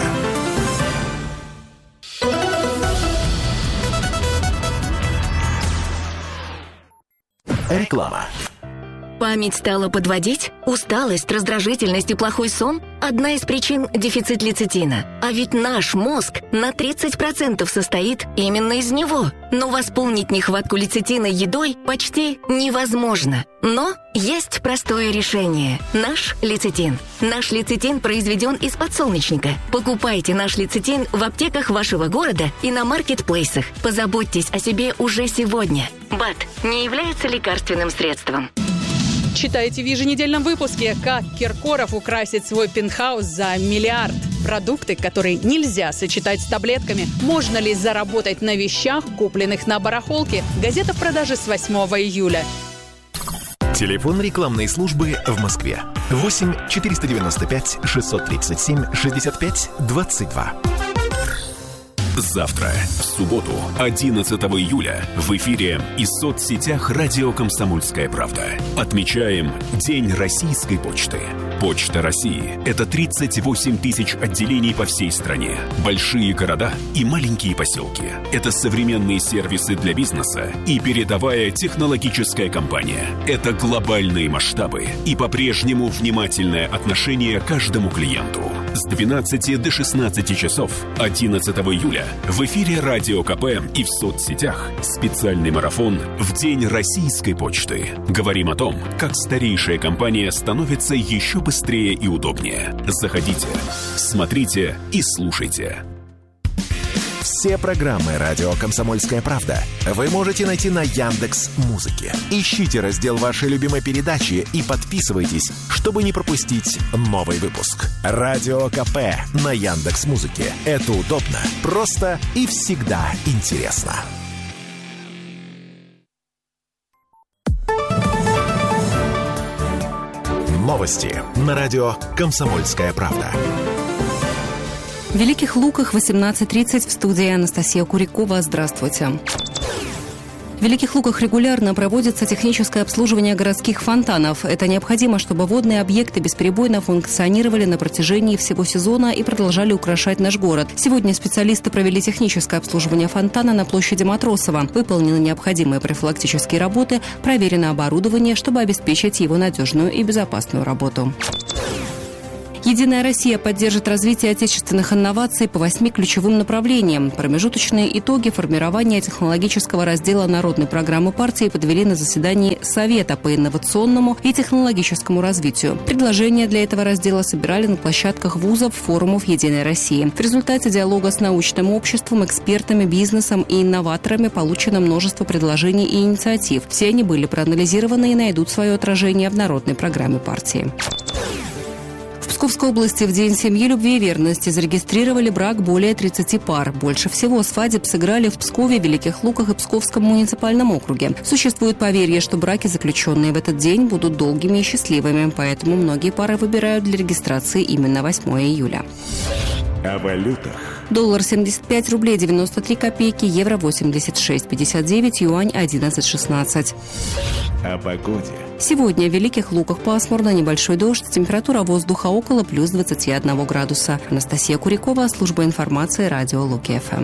Реклама. Память стала подводить? Усталость, раздражительность и плохой сон – одна из причин дефицит лецитина. А ведь наш мозг на 30% состоит именно из него. Но восполнить нехватку лецитина едой почти невозможно. Но есть простое решение – наш лецитин. Наш лецитин произведен из подсолнечника. Покупайте наш лецитин в аптеках вашего города и на маркетплейсах. Позаботьтесь о себе уже сегодня. БАД не является лекарственным средством. Читайте в еженедельном выпуске, как Киркоров украсит свой пентхаус за $1 миллиард. Продукты, которые нельзя сочетать с таблетками. Можно ли заработать на вещах, купленных на барахолке? Газета в продаже с 8 июля. Телефон рекламной службы в Москве. 8 495 637 65 22. Завтра, в субботу, 11 июля, в эфире и соцсетях радио «Комсомольская правда» отмечаем День российской почты. Почта России – это 38 тысяч отделений по всей стране, большие города и маленькие поселки. Это современные сервисы для бизнеса и передовая технологическая компания. Это глобальные масштабы и по-прежнему внимательное отношение к каждому клиенту. С 12 до 16 часов 11 июля июля в эфире Радио КП и в соцсетях специальный марафон в День российской почты. Говорим о том, как старейшая компания становится еще быстрее и удобнее. Заходите, смотрите и слушайте. Все программы «Радио Комсомольская правда» вы можете найти на Яндекс.Музыке. Ищите раздел вашей любимой передачи и подписывайтесь, чтобы не пропустить новый выпуск. «Радио КП» на Яндекс.Музыке. Это удобно, просто и всегда интересно. Новости на радио «Комсомольская правда». В Великих Луках 18:30 в студии Анастасия Курякова. Здравствуйте. В Великих Луках регулярно проводится техническое обслуживание городских фонтанов. Это необходимо, чтобы водные объекты бесперебойно функционировали на протяжении всего сезона и продолжали украшать наш город. Сегодня специалисты провели техническое обслуживание фонтана на площади Матросова. Выполнены необходимые профилактические работы, проверено оборудование, чтобы обеспечить его надежную и безопасную работу. «Единая Россия» поддержит развитие отечественных инноваций по 8 ключевым направлениям. Промежуточные итоги формирования технологического раздела народной программы партии подвели на заседании Совета по инновационному и технологическому развитию. Предложения для этого раздела собирали на площадках вузов, форумов «Единой России». В результате диалога с научным обществом, экспертами, бизнесом и инноваторами получено множество предложений и инициатив. Все они были проанализированы и найдут свое отражение в народной программе партии. В Псковской области в День семьи, любви и верности зарегистрировали брак более 30 пар. Больше всего свадеб сыграли в Пскове, Великих Луках и Псковском муниципальном округе. Существует поверье, что браки, заключенные в этот день, будут долгими и счастливыми, поэтому многие пары выбирают для регистрации именно 8 июля. О валютах. Доллар 75 рублей 93 копейки, евро 86,59, юань 11,16. О погоде. Сегодня в Великих Луках пасмурно, небольшой дождь, температура воздуха около плюс 21 градуса. Анастасия Курякова, служба информации, радио Луки-ФМ.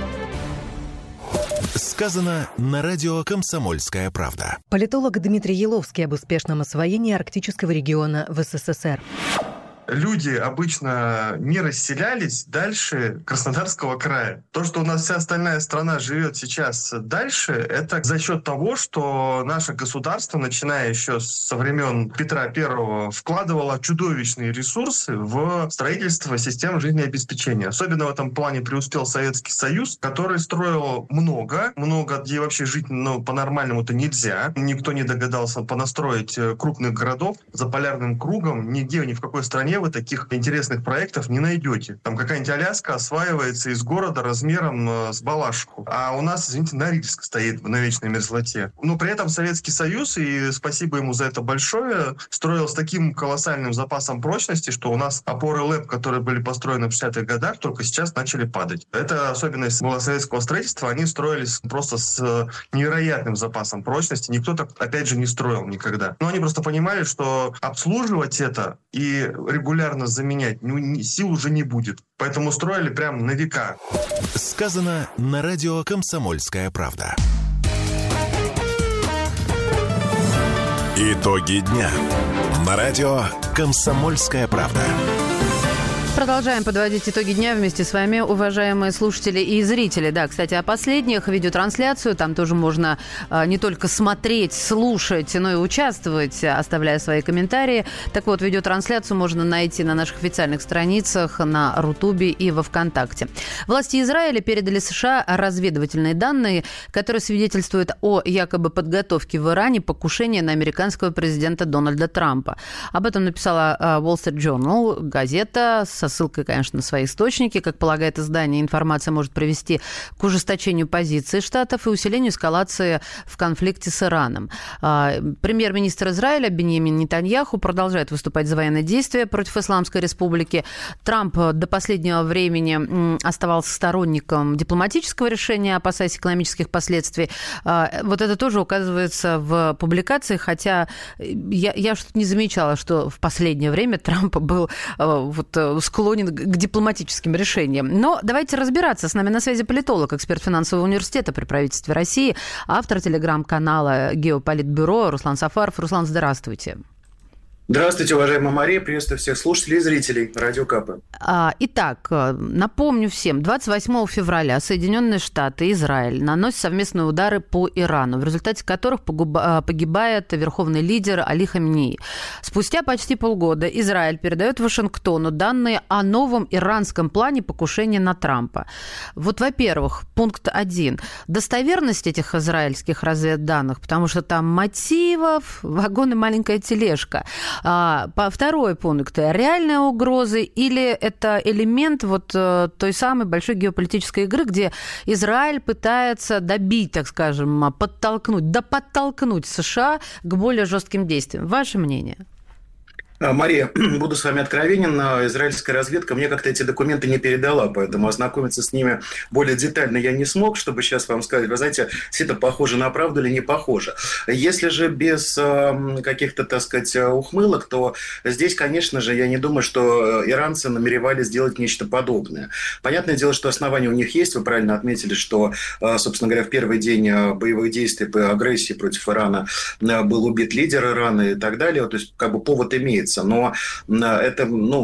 Сказано на радио «Комсомольская правда». Политолог Дмитрий Еловский об успешном освоении арктического региона в СССР. Люди обычно не расселялись дальше Краснодарского края. То, что у нас вся остальная страна живет сейчас дальше, это за счет того, что наше государство, начиная еще со времен Петра I, вкладывало чудовищные ресурсы в строительство систем жизнеобеспечения. Особенно в этом плане преуспел Советский Союз, который строил много, где вообще жить по-нормальному-то нельзя. Никто не догадался понастроить крупных городов за полярным кругом. Нигде, ни в какой стране вы таких интересных проектов не найдете. Там какая-нибудь Аляска осваивается из города размером с Балашиху. А у нас, извините, Норильск стоит на вечной мерзлоте. Но при этом Советский Союз, и спасибо ему за это большое, строил с таким колоссальным запасом прочности, что у нас опоры ЛЭП, которые были построены в 60-х годах, только сейчас начали падать. Это особенность была советского строительства. Они строились просто с невероятным запасом прочности. Никто так, опять же, не строил никогда. Но они просто понимали, что обслуживать это и регулярно заменять сил уже не будет. Поэтому строили прям на века. Сказано на радио «Комсомольская правда». Итоги дня на радио «Комсомольская правда». Продолжаем подводить итоги дня вместе с вами, уважаемые слушатели и зрители. Да, кстати, о последних. Видеотрансляцию там тоже можно не только смотреть, слушать, но и участвовать, оставляя свои комментарии. Так вот, видеотрансляцию можно найти на наших официальных страницах на Рутубе и во Вконтакте. Власти Израиля передали США разведывательные данные, которые свидетельствуют о якобы подготовке в Иране покушения на американского президента Дональда Трампа. Об этом написала Wall Street Journal, газета, со ссылкой, конечно, на свои источники. Как полагает издание, информация может привести к ужесточению позиции Штатов и усилению эскалации в конфликте с Ираном. Премьер-министр Израиля Биньямин Нетаньяху продолжает выступать за военные действия против Исламской Республики. Трамп до последнего времени оставался сторонником дипломатического решения, опасаясь экономических последствий. Вот это тоже указывается в публикации, хотя я что-то не замечала, что в последнее время Трамп был склонен к дипломатическим решениям. Но давайте разбираться. С нами на связи политолог, эксперт финансового университета при правительстве России, автор телеграм-канала «Геополитбюро» Руслан Сафаров. Руслан, здравствуйте. Здравствуйте, уважаемая Мария. Приветствую всех слушателей и зрителей Радио КП. Итак, напомню всем, 28 февраля Соединенные Штаты и Израиль наносят совместные удары по Ирану, в результате которых погибает верховный лидер Али Хаминеи. Спустя почти полгода Израиль передает Вашингтону данные о новом иранском плане покушения на Трампа. Вот, во-первых, пункт 1. Достоверность этих израильских разведданных, потому что там мотивов, вагон и маленькая тележка. Второй пункт. Реальные угрозы или это элемент вот той самой большой геополитической игры, где Израиль пытается добить, так скажем, подтолкнуть США к более жестким действиям. Ваше мнение? Мария, буду с вами откровенен, израильская разведка мне как-то эти документы не передала, поэтому ознакомиться с ними более детально я не смог, чтобы сейчас вам сказать, вы знаете, все это похоже на правду или не похоже. Если же без каких-то, так сказать, ухмылок, то здесь, конечно же, я не думаю, что иранцы намеревались сделать нечто подобное. Понятное дело, что основания у них есть, вы правильно отметили, что, собственно говоря, в первый день боевых действий по агрессии против Ирана был убит лидер Ирана и так далее, то есть как бы повод имеется. Но это,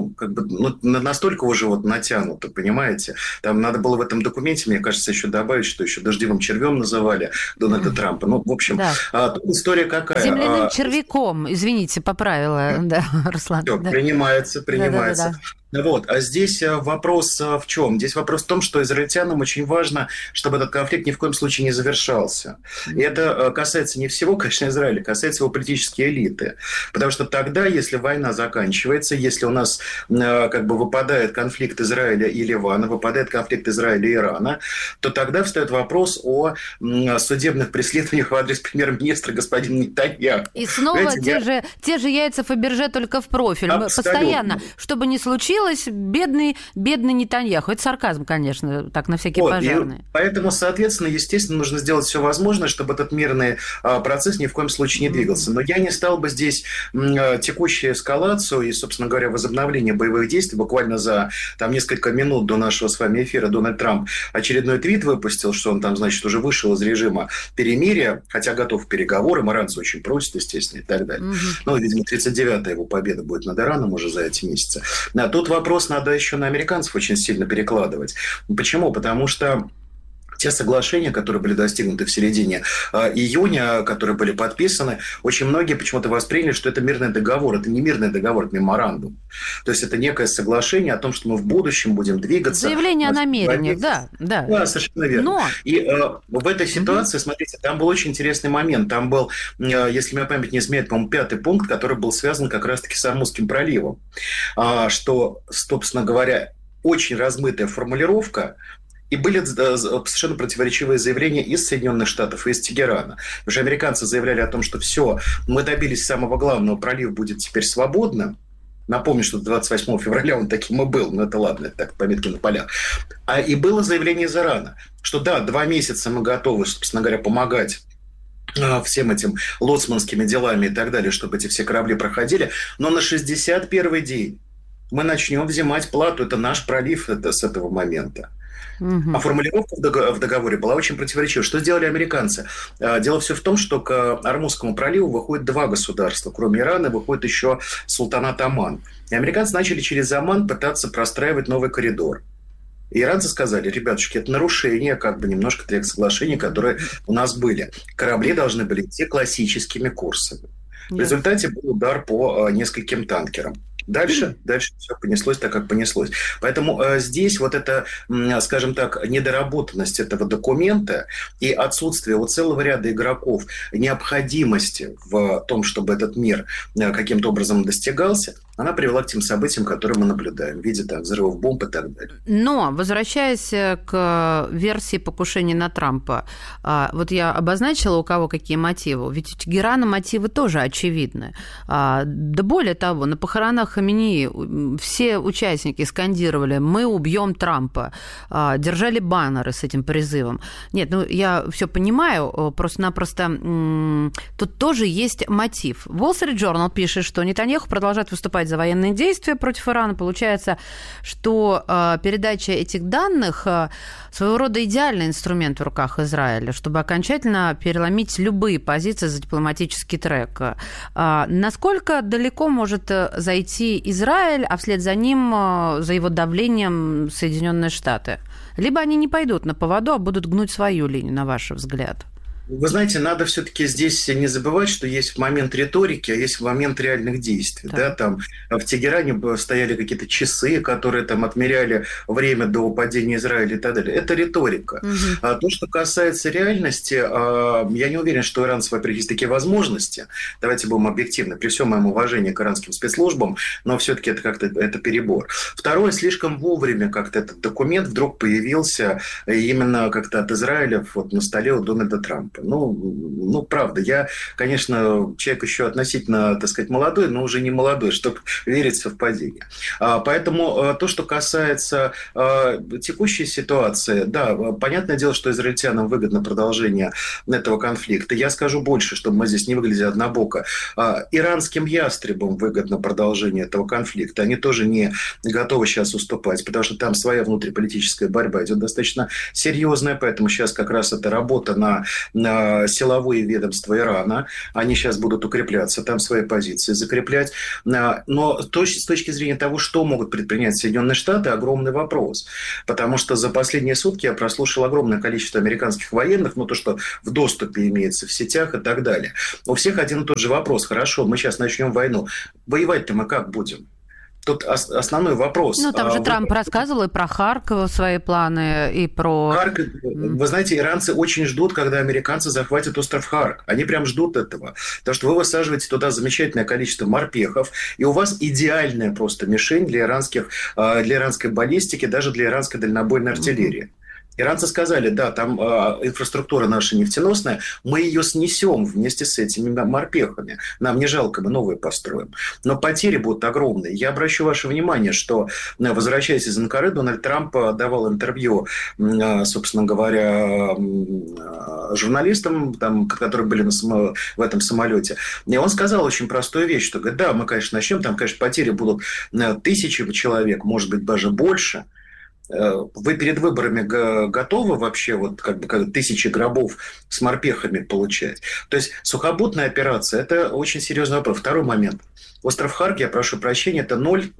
настолько уже вот натянуто, понимаете? Там надо было в этом документе, мне кажется, еще добавить, что еще дождевым червем называли Дональда Трампа. Ну, в общем, тут история какая? Земляным червяком, извините, поправила, Руслан. Все, принимается. Да. Вот. А здесь вопрос в чем? Здесь вопрос в том, что израильтянам очень важно, чтобы этот конфликт ни в коем случае не завершался. И это касается не всего, конечно, Израиля, касается его политической элиты. Потому что тогда, если война заканчивается, если у нас как бы выпадает конфликт Израиля и Ливана, выпадает конфликт Израиля и Ирана, то тогда встает вопрос о судебных преследованиях в адрес премьер-министра господина Нетаньяху. И снова те же яйца Фаберже, только в профиль. Абсолютно. Постоянно, чтобы не случилось, бедный Нетаньяху. Это сарказм, конечно, так на всякий пожарный. Поэтому, соответственно, естественно, нужно сделать все возможное, чтобы этот мирный процесс ни в коем случае не двигался. Но я не стал бы здесь текущую эскалацию и, собственно говоря, возобновление боевых действий. Буквально за несколько минут до нашего с вами эфира Дональд Трамп очередной твит выпустил, что он там, значит, уже вышел из режима перемирия, хотя готов к переговорам. Иранцы очень просят, естественно, и так далее. Ну, видимо, 39-я его победа будет над Ираном уже за эти месяцы. Тут вопрос надо еще на американцев очень сильно перекладывать. Почему? Потому что те соглашения, которые были достигнуты в середине июня, которые были подписаны, очень многие почему-то восприняли, что это мирный договор. Это не мирный договор, это меморандум. То есть это некое соглашение о том, что мы в будущем будем двигаться. Заявление о намерениях, да. Да, совершенно верно. И в этой ситуации, смотрите, там был очень интересный момент. Там был, если моя память не изменяет, по-моему, 5-й пункт, который был связан как раз-таки с Ормузским проливом. Что, собственно говоря, очень размытая формулировка. И были совершенно противоречивые заявления из Соединенных Штатов и из Тегерана. Потому что американцы заявляли о том, что все, мы добились самого главного, пролив будет теперь свободным. Напомню, что 28 февраля он таким и был, но это ладно, это так, пометки на полях. И было заявление из Ирана, что да, 2 месяца мы готовы, собственно говоря, помогать всем этим лоцманскими делами и так далее, чтобы эти все корабли проходили, но на 61-й день мы начнем взимать плату, это наш пролив с этого момента. А формулировка в договоре была очень противоречива. Что сделали американцы? Дело все в том, что к Ормузскому проливу выходит 2 государства. Кроме Ирана выходит еще султанат Оман. И американцы начали через Оман пытаться простраивать новый коридор. И иранцы сказали: ребятушки, это нарушение немножко тех соглашений, которые у нас были. Корабли должны были идти классическими курсами. В результате был удар по нескольким танкерам. Дальше все понеслось так, как понеслось. Поэтому здесь вот эта, скажем так, недоработанность этого документа и отсутствие у целого ряда игроков необходимости в том, чтобы этот мир каким-то образом достигался, она привела к тем событиям, которые мы наблюдаем в виде взрывов бомб и так далее. Но, возвращаясь к версии покушения на Трампа, вот я обозначила, у кого какие мотивы. Ведь у Тегерана мотивы тоже очевидны. Да более того, на похоронах Хаминеи все участники скандировали: «Мы убьем Трампа», держали баннеры с этим призывом. Нет, я все понимаю, просто тут тоже есть мотив. Wall Street Journal пишет, что Нетаньяху продолжает выступать выступать за военные действия против Ирана. Получается, что передача этих данных своего рода идеальный инструмент в руках Израиля, чтобы окончательно переломить любые позиции за дипломатический трек. Насколько далеко может зайти Израиль, а вслед за ним, за его давлением, Соединенные Штаты? Либо они не пойдут на поводу, а будут гнуть свою линию, на ваш взгляд? Вы знаете, надо все-таки здесь не забывать, что есть момент риторики, а есть момент реальных действий. Да, там в Тегеране стояли какие-то часы, которые там отмеряли время до падения Израиля и так далее. Это риторика. А то, что касается реальности, я не уверен, что у иранцев, во-первых, есть такие возможности. Давайте будем объективны. При всем моем уважении к иранским спецслужбам, но все-таки это как-то это перебор. Второе, слишком вовремя как-то этот документ вдруг появился именно как-то от Израиля вот на столе у Дональда Трампа. Ну, правда, я, конечно, человек еще относительно, так сказать, молодой, но уже не молодой, чтобы верить в совпадение. Поэтому то, что касается текущей ситуации, да, понятное дело, что израильтянам выгодно продолжение этого конфликта. Я скажу больше, чтобы мы здесь не выглядели однобоко. Иранским ястребам выгодно продолжение этого конфликта. Они тоже не готовы сейчас уступать, потому что там своя внутриполитическая борьба идет достаточно серьезная, поэтому сейчас как раз эта работа на силовые ведомства Ирана, они сейчас будут укрепляться, там свои позиции закреплять. Но с точки зрения того, что могут предпринять Соединенные Штаты, огромный вопрос. Потому что за последние сутки я прослушал огромное количество американских военных, то, что в доступе имеется в сетях и так далее. У всех один и тот же вопрос. Хорошо, мы сейчас начнем войну. Воевать-то мы как будем? Тут основной вопрос. Там же Трамп рассказывал и про Харьков свои планы, и про... Харьков. Вы знаете, иранцы очень ждут, когда американцы захватят остров Харк. Они прям ждут этого. Потому что вы высаживаете туда замечательное количество морпехов, и у вас идеальная просто мишень для иранской баллистики, даже для иранской дальнобойной артиллерии. Иранцы сказали, да, там инфраструктура наша нефтеносная, мы ее снесем вместе с этими морпехами. Нам не жалко, мы новые построим. Но потери будут огромные. Я обращу ваше внимание, что, возвращаясь из Анкары, Дональд Трамп давал интервью, собственно говоря, журналистам, там, которые были в этом самолете. И он сказал очень простую вещь, что, да, мы, конечно, начнем, там, конечно, потери будут 1000 человек, может быть, даже больше. Вы перед выборами готовы вообще вот как 1000 гробов с морпехами получать? То есть сухопутная операция – это очень серьезный вопрос. Второй момент. Остров Харк, я прошу прощения, это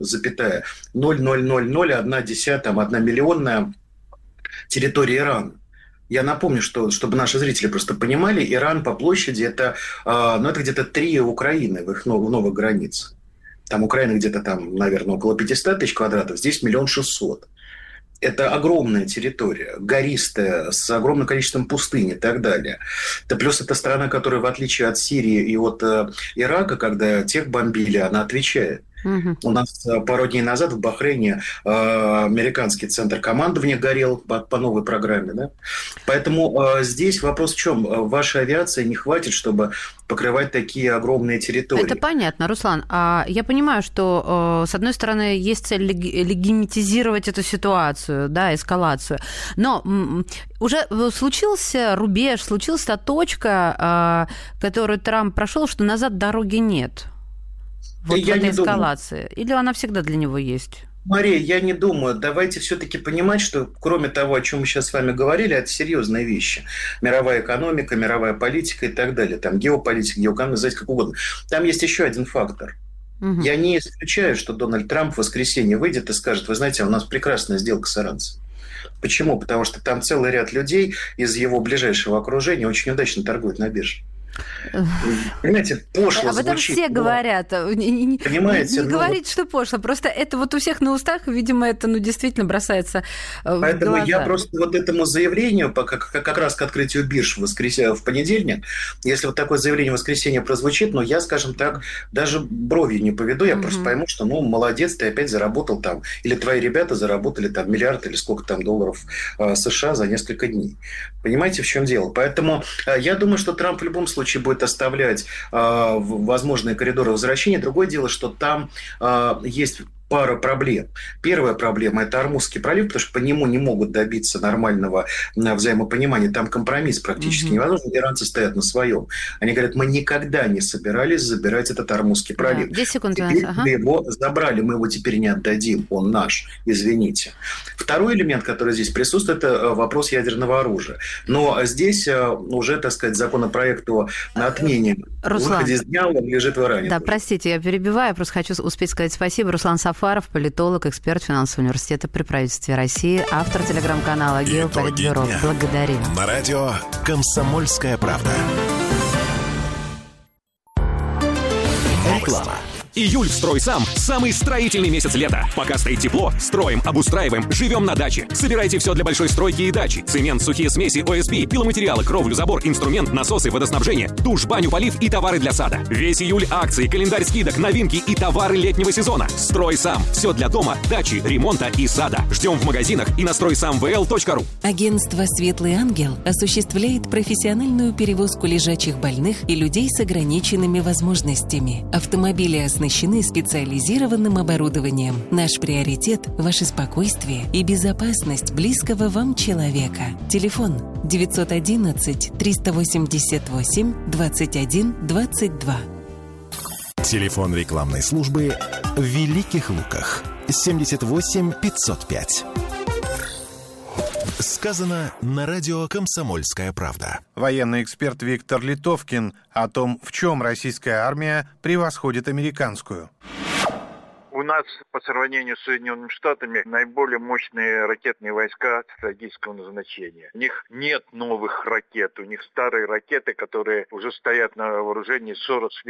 0,00001 миллионная территория Ирана. Я напомню, что, чтобы наши зрители просто понимали, Иран по площади это где-то 3 Украины в их новых границах. Там Украина где-то там, наверное, около 500 тысяч квадратов, здесь 1 600 000. Это огромная территория, гористая, с огромным количеством пустынь и так далее. Плюс это страна, которая, в отличие от Сирии и от Ирака, когда тех бомбили, она отвечает. У нас пару дней назад в Бахрейне американский центр командования горел по новой программе. Да? Поэтому здесь вопрос в чем? Вашей авиации не хватит, чтобы покрывать такие огромные территории. Это понятно, Руслан. Я понимаю, что, с одной стороны, есть цель легитимизировать эту ситуацию, да, эскалацию. Но уже случился рубеж, случилась та точка, которую Трамп прошел, что назад дороги нет. Вот в этой эскалации. Или она всегда для него есть? Мария, я не думаю. Давайте все-таки понимать, что кроме того, о чем мы сейчас с вами говорили, это серьезные вещи. Мировая экономика, мировая политика и так далее. Там геополитика, геоэкономика, знаете, как угодно. Там есть еще один фактор. Я не исключаю, что Дональд Трамп в воскресенье выйдет и скажет: вы знаете, у нас прекрасная сделка с иранцами. Почему? Потому что там целый ряд людей из его ближайшего окружения очень удачно торгуют на бирже. Понимаете, пошло звучит. Об этом все говорят. Понимаете? Не говорить, что пошло. Просто это вот у всех на устах, видимо, это действительно бросается в глаза. Поэтому я просто вот этому заявлению, как раз к открытию бирж в понедельник, если вот такое заявление в воскресенье прозвучит, я, скажем так, даже бровью не поведу, я просто пойму, что, молодец, ты опять заработал там, или твои ребята заработали там миллиард или сколько там долларов США за несколько дней. Понимаете, в чем дело? Поэтому я думаю, что Трамп в любом случае будет оставлять возможные коридоры возвращения. Другое дело, что там есть пара проблем. Первая проблема – это Ормузский пролив, потому что по нему не могут добиться нормального взаимопонимания. Там компромисс практически невозможен. Иранцы стоят на своем. Они говорят, мы никогда не собирались забирать этот Ормузский пролив. 10 секунд. Теперь мы его забрали, мы его теперь не отдадим. Он наш, извините. Второй элемент, который здесь присутствует, это вопрос ядерного оружия. Но здесь уже, так сказать, законопроект о отмене выхода из дня лежит в Иране. Да, простите, я перебиваю, просто хочу успеть сказать спасибо. Руслан Сафаров, политолог, эксперт финансового университета при правительстве России, автор телеграм-канала «Геополитбюро». Благодарим. На радио «Комсомольская правда». Реклама. Июль в «Стройсам» – самый строительный месяц лета. Пока стоит тепло, строим, обустраиваем, живем на даче. Собирайте все для большой стройки и дачи. Цемент, сухие смеси, ОСБ, пиломатериалы, кровлю, забор, инструмент, насосы, водоснабжение, душ, баню, полив и товары для сада. Весь июль акции, календарь скидок, новинки и товары летнего сезона. «Стройсам» – все для дома, дачи, ремонта и сада. Ждем в магазинах и на стройсамвл.ру. Агентство «Светлый ангел» осуществляет профессиональную перевозку лежачих больных и людей с ограниченными возможностями. Автомобили оснащены специализированным оборудованием. Наш приоритет – ваше спокойствие и безопасность близкого вам человека. Телефон 911-388-21-22. Телефон рекламной службы в Великих Луках 78 505. Сказано на радио «Комсомольская правда». Военный эксперт Виктор Литовкин о том, в чем российская армия превосходит американскую. У нас по сравнению с Соединенными Штатами наиболее мощные ракетные войска стратегического назначения. У них нет новых ракет, у них старые ракеты, которые уже стоят на вооружении 40